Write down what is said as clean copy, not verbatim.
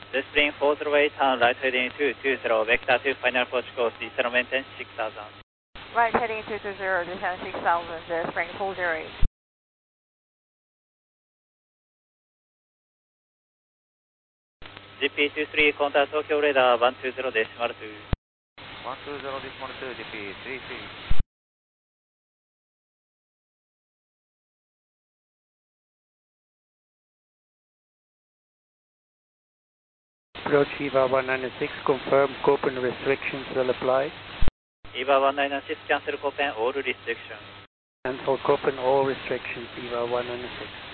Display 408, turn right heading 220, vector to final approach course, descend maintain 6000. Right heading 220, descend 6000, spring 408. GP23, contact Tokyo radar 120 decimal 2. 120 decimal 2, GP33. Approach EVA 196, confirm Copen restrictions will apply. EVA 196, cancel Copen all restrictions. Cancel Copen all restrictions, EVA 196.